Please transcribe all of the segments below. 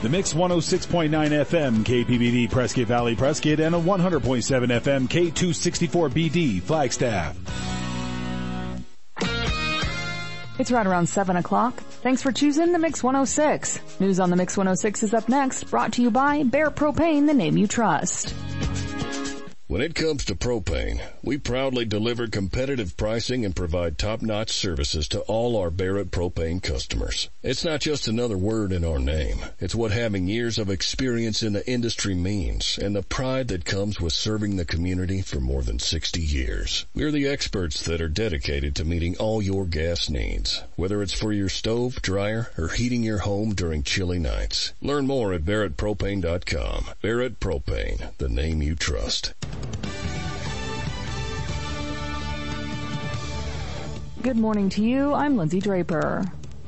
The Mix 106.9 FM KPBD Prescott Valley Prescott and a 100.7 FM K264BD Flagstaff. It's right around 7 o'clock. Thanks for choosing the Mix 106. News on the Mix 106 is up next, brought to you by Barrett Propane, the name you trust. When it comes to propane, we proudly deliver competitive pricing and provide top-notch services to all our Barrett Propane customers. It's not just another word in our name. It's what having years of experience in the industry means, and the pride that comes with serving the community for more than 60 years. We're the experts that are dedicated to meeting all your gas needs, whether it's for your stove, dryer, or heating your home during chilly nights. Learn more at barrettpropane.com. Barrett Propane, the name you trust. Good morning to you. I'm Lindsay Draper.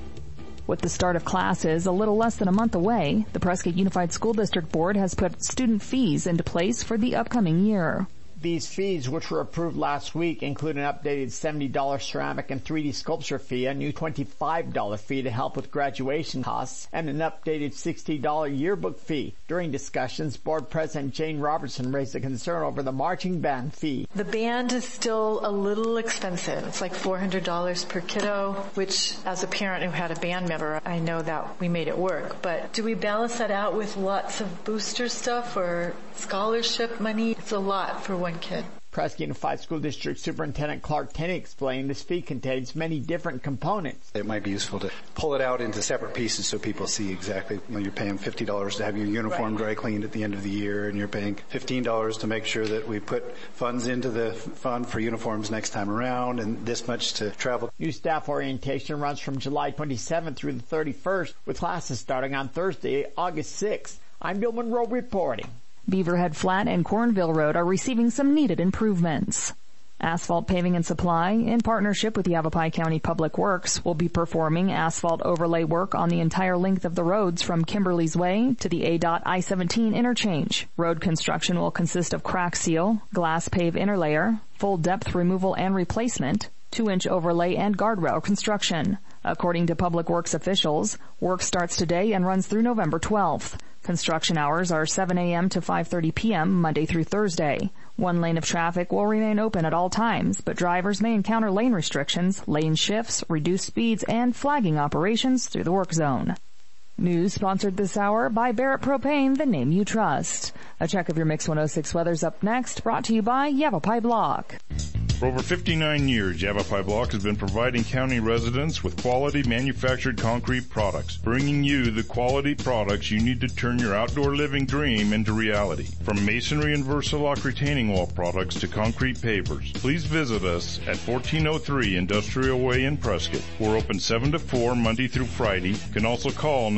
With the start of classes a little less than a month away, the Prescott Unified School District Board has put student fees into place for the upcoming year. These fees, which were approved last week, include an updated $70 ceramic and 3D sculpture fee, a new $25 fee to help with graduation costs, and an updated $60 yearbook fee. During discussions, Board President Jane Robertson raised a concern over the marching band fee. The band is still a little expensive. It's like $400 per kiddo, which as a parent who had a band member, I know that we made it work. But do we balance that out with lots of booster stuff or scholarship money? It's a lot for one kid. Prescott Unified School District Superintendent Clark Tenney explained this fee contains many different components. It might be useful to pull it out into separate pieces so people see exactly, you're paying $50 to have your uniform dry cleaned at the end of the year, and you're paying $15 to make sure that we put funds into the fund for uniforms next time around, and this much to travel. New staff orientation runs from July 27th through the 31st, with classes starting on Thursday, August 6th. I'm Bill Monroe reporting. Beaverhead Flat and Cornville Road are receiving some needed improvements. Asphalt Paving and Supply, in partnership with Yavapai County Public Works, will be performing asphalt overlay work on the entire length of the roads from Kimberly's Way to the ADOT I-17 interchange. Road construction will consist of crack seal, glass pave interlayer, full depth removal and replacement, 2-inch overlay and guardrail construction. According to Public Works officials, work starts today and runs through November 12th. Construction hours are 7 a.m. to 5:30 p.m. Monday through Thursday. One lane of traffic will remain open at all times, but drivers may encounter lane restrictions, lane shifts, reduced speeds, and flagging operations through the work zone. News sponsored this hour by Barrett Propane, the name you trust. A check of your Mix 106 weather's up next, brought to you by Yavapai Block. For over 59 years, Yavapai Block has been providing county residents with quality manufactured concrete products, bringing you the quality products you need to turn your outdoor living dream into reality. From masonry and Versalock retaining wall products to concrete pavers, please visit us at 1403 Industrial Way in Prescott. We're open 7 to 4 Monday through Friday. You can also call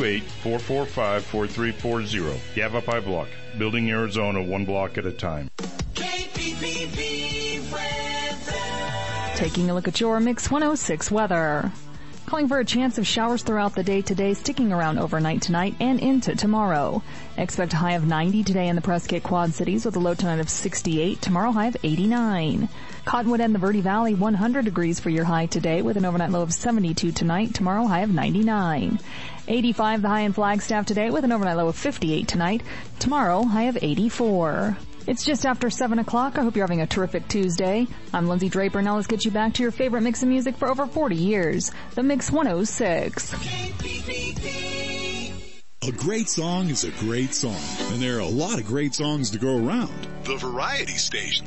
928-445-4340. Yavapai Block, building Arizona one block at a time. Taking a look at your Mix 106 weather. Calling for a chance of showers throughout the day today, sticking around overnight tonight and into tomorrow. Expect a high of 90 today in the Prescott Quad Cities with a low tonight of 68. Tomorrow high of 89. Cottonwood and the Verde Valley 100 degrees for your high today with an overnight low of 72 tonight. Tomorrow high of 99. 85 the high in Flagstaff today with an overnight low of 58 tonight. Tomorrow high of 84. It's just after 7 o'clock. I hope you're having a terrific Tuesday. I'm Lindsay Draper. Now let's get you back to your favorite mix of music for over 40 years. The Mix 106. A great song is a great song, and there are a lot of great songs to go around. The Variety Station